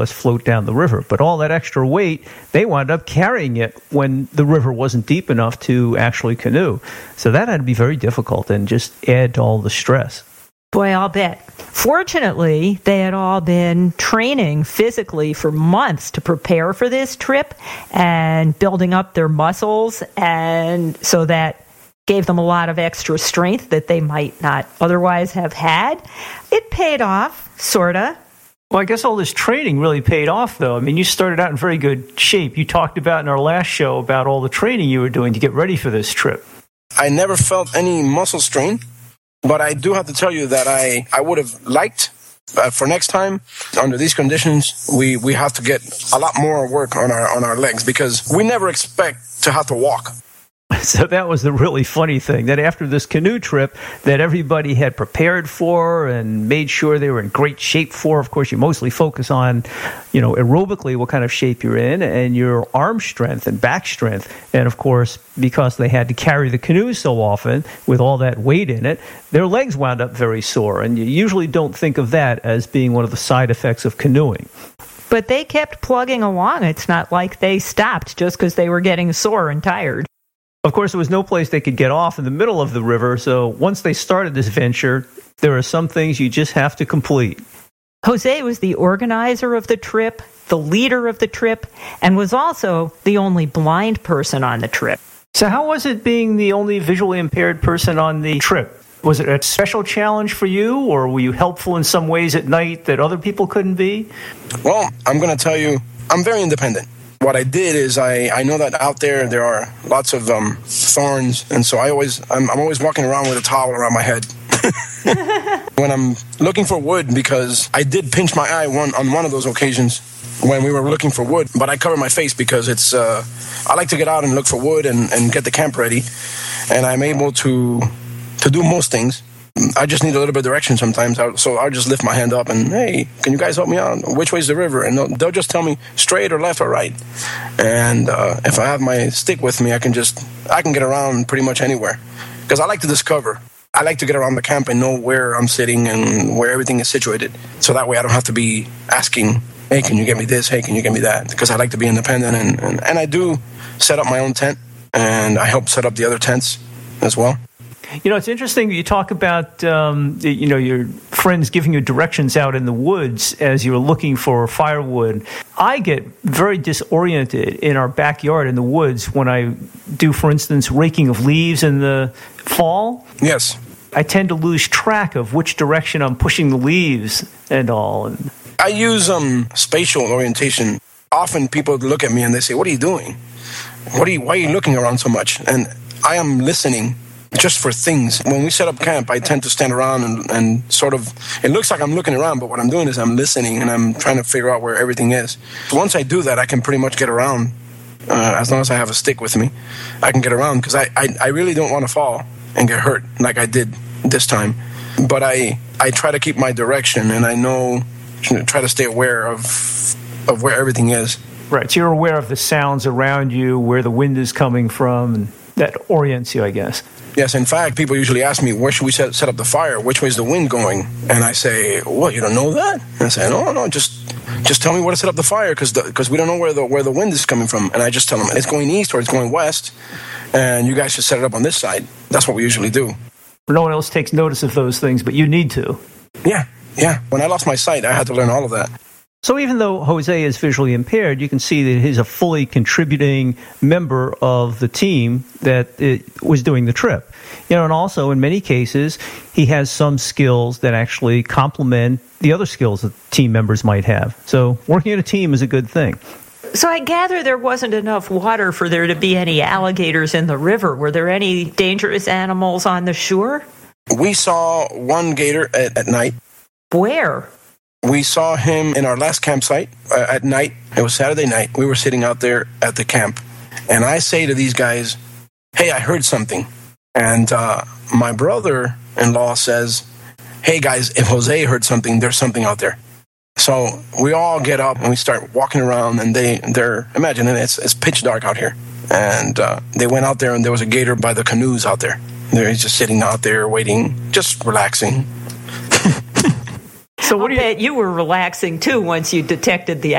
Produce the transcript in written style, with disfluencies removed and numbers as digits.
us float down the river. But all that extra weight, they wound up carrying it when the river wasn't deep enough to actually canoe. So that had to be very difficult and just add to all the stress. Boy, I'll bet. Fortunately, they had all been training physically for months to prepare for this trip and building up their muscles, and so that gave them a lot of extra strength that they might not otherwise have had. It paid off, sort of. Well, I guess all this training really paid off, though. I mean, you started out in very good shape. You talked about in our last show about all the training you were doing to get ready for this trip. I never felt any muscle strain, but I do have to tell you that I would have liked, for next time, under these conditions, we have to get a lot more work on our legs, because we never expect to have to walk. So that was the really funny thing, that after this canoe trip that everybody had prepared for and made sure they were in great shape for. Of course, you mostly focus on, aerobically what kind of shape you're in and your arm strength and back strength. And of course, because they had to carry the canoe so often with all that weight in it, their legs wound up very sore. And you usually don't think of that as being one of the side effects of canoeing. But they kept plugging along. It's not like they stopped just because they were getting sore and tired. Of course, there was no place they could get off in the middle of the river, so once they started this venture, there are some things you just have to complete. Jose was the organizer of the trip, the leader of the trip, and was also the only blind person on the trip. So how was it being the only visually impaired person on the trip? Was it a special challenge for you, or were you helpful in some ways at night that other people couldn't be? Well, I'm going to tell you, I'm very independent. What I did is I know that out there are lots of thorns, and so I'm always walking around with a towel around my head when I'm looking for wood, because I did pinch my eye on one of those occasions when we were looking for wood, but I cover my face because it's I like to get out and look for wood and get the camp ready, and I'm able to do most things. I just need a little bit of direction sometimes, so I'll just lift my hand up and, hey, can you guys help me out? Which way's the river? And they'll just tell me straight or left or right. And if I have my stick with me, I can get around pretty much anywhere, because I like to discover. I like to get around the camp and know where I'm sitting and where everything is situated, so that way I don't have to be asking, hey, can you get me this? Hey, can you get me that? Because I like to be independent, and I do set up my own tent, and I help set up the other tents as well. It's interesting you talk about, your friends giving you directions out in the woods as you're looking for firewood. I get very disoriented in our backyard in the woods when I do, for instance, raking of leaves in the fall. Yes. I tend to lose track of which direction I'm pushing the leaves and all. I use spatial orientation. Often people look at me and they say, what are you doing? Why are you looking around so much? And I am listening just for things. When we set up camp, I tend to stand around and sort of, it looks like I'm looking around, but what I'm doing is I'm listening and I'm trying to figure out where everything is. Once I do that, I can pretty much get around. As long as I have a stick with me, I can get around, because I really don't want to fall and get hurt like I did this time. But I try to keep my direction, and I try to stay aware of where everything is. Right, so you're aware of the sounds around you, where the wind is coming from, and that orients you, I guess. Yes, in fact, people usually ask me, where should we set up the fire? Which way is the wind going? And I say, what, you don't know that? And I say, no, just tell me where to set up the fire, because we don't know where the wind is coming from. And I just tell them, it's going east or it's going west, and you guys should set it up on this side. That's what we usually do. No one else takes notice of those things, but you need to. Yeah. When I lost my sight, I had to learn all of that. So even though Jose is visually impaired, you can see that he's a fully contributing member of the team that was doing the trip. And also in many cases, he has some skills that actually complement the other skills that team members might have. So working in a team is a good thing. So I gather there wasn't enough water for there to be any alligators in the river. Were there any dangerous animals on the shore? We saw one gator at night. Where? We saw him in our last campsite at night. It was Saturday night. We were sitting out there at the camp. And I say to these guys, hey, I heard something. And my brother-in-law says, hey, guys, if Jose heard something, there's something out there. So we all get up and we start walking around, and they're imagining it's pitch dark out here. And they went out there, and there was a gator by the canoes out there. He's just sitting out there waiting, just relaxing. So what do you? Bet you were relaxing too once you detected the